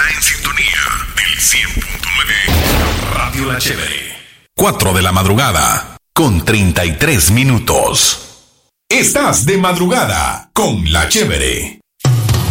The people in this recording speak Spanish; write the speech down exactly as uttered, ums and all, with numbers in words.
Está en sintonía del cien punto nueve Radio La Chévere. cuatro de la madrugada con treinta y tres minutos. Estás de madrugada con La Chévere.